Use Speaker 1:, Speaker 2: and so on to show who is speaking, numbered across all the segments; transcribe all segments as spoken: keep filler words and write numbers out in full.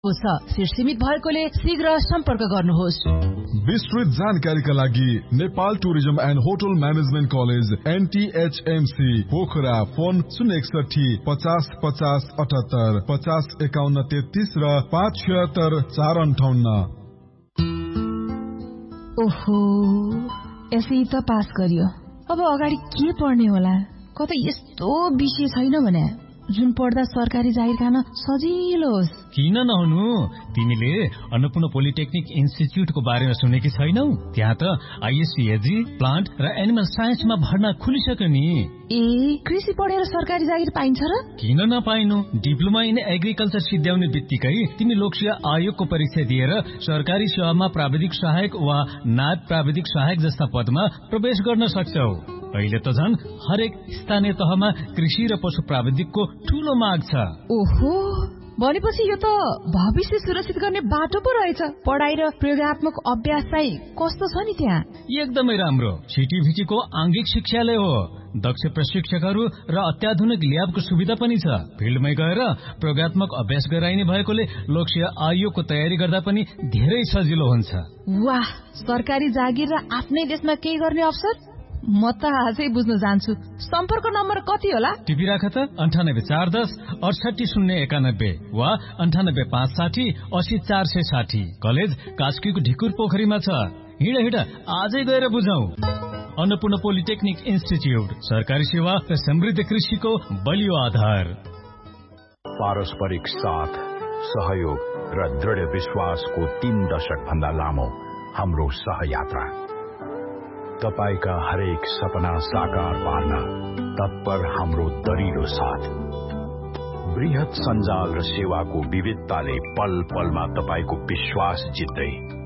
Speaker 1: सीमित भएकोले शीघ्र सम्पर्क गर्नुहोस्।
Speaker 2: विस्तृत जानकारीका लागि Nepal tourism and hotel management college एनटीएचएमसी Pokhara phone शून्य एकसठी पचास पचास अठहत्तर पचास एकाउन्न तेत्तीस र पाँच छिहत्तर चार अन्ठाउन्न।
Speaker 3: ओहो, एसई त पास गरियो, अब अगाडि के पढ्ने होला? कतै यस्तो विषय छैन भने जुन पढ्दा सरकारी जागिर खान सजिलो होस्।
Speaker 4: किन नहुनु? तिमीले अन्नपूर्ण पोलिटेक्निक इन्स्टिच्युटको बारेमा सुनेकी छैनौ? त्यहाँ त आइएससीएजी प्लान्ट र एनिमल साइन्समा भर्ना खुलिसक्यो नि।
Speaker 3: ए, कृषि पढेर सरकारी जागिर पाइन्छ र?
Speaker 4: किन नपाइनु? डिप्लोमा इन एग्रिकल्चर सिद्ध्याउने बित्तिकै तिमी लोकसेवा आयोगको परीक्षा दिएर सरकारी सेवामा प्राविधिक सहायक वा नायब प्राविधिक सहायक जस्ता पदमा प्रवेश गर्न सक्छौ। अहिले त झन् हरेक स्थानीय तहमा कृषि र पशु प्राविधिकको ठूलो माग छ।
Speaker 3: ओहो, भनेपछि यो त भविष्य सुरक्षित गर्ने बाटो पो रहेछ। पढाइ र प्रयोगात्मक अभ्यास चाहिँ कस्तो छ नि त्यहाँ?
Speaker 4: एकदमै राम्रो। सिटिभिटीको आंगिक शिक्षालय हो। दक्ष प्रशिक्षकहरू र अत्याधुनिक ल्याबको सुविधा पनि छ। फिल्डमै गएर प्रयोगात्मक अभ्यास गराइने भएकोले लोकसेवा आयोगको तयारी गर्दा पनि धेरै सजिलो हुन्छ।
Speaker 3: वाह, सरकारी जागिर र आफ्नै देशमा केही गर्ने अवसर? म त आजै बुझ्न जान्छु। सम्पर्क नम्बर कति होला?
Speaker 4: टिपिराख त अन्ठानब्बे चार दस अडसठी शून्य एकानब्बे वा अन्ठानब्बे पाँच साठी असी चार सय साठी। कलेज कास्कीको ढिकुर पोखरीमा छ। हिँड हिँड आजै गएर बुझौं। अन्नपूर्ण पोलिटेक्निक इन्स्टिच्युट, सरकारी सेवा र समृद्ध कृषिको बलियो आधार।
Speaker 5: पारस्परिक साथ, सहयोग र दृढ विश्वासको तीन दशक भन्दा लामो हाम्रो सहयात्रा। तपाईका हरेक सपना साकार पार्न तत्पर हाम्रो दरिलो साथ। बृहत सञ्जाल र सेवाको विविधताले पल पलमा तपाईको विश्वास जित्दै,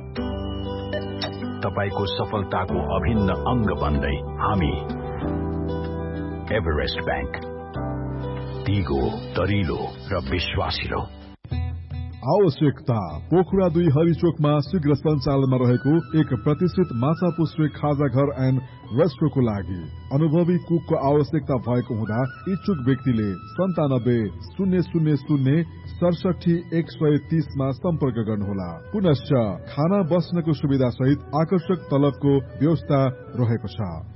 Speaker 5: तपाईको सफलताको अभिन्न अंग बन्दै हामी एभरेस्ट बैंक, दिगो, दरिलो र विश्वासिलो।
Speaker 2: आवश्यकता पोखरा दुई हरिचोकमा शीघ्र सञ्चालनमा रहेको एक प्रतिष्ठित माछा पुष्रे खाजा घर एन्ड रेस्टोरको लागि अनुभवी कुकको आवश्यकता भएको हुँदा इच्छुक व्यक्तिले सन्तानब्बे शून्य शून्य शून्य सडसठी एक सय तीसमा सम्पर्क गर्नुहोला। पुनश्च खाना बस्नको सुविधा सहित आकर्षक तलबको व्यवस्था रहेको छ।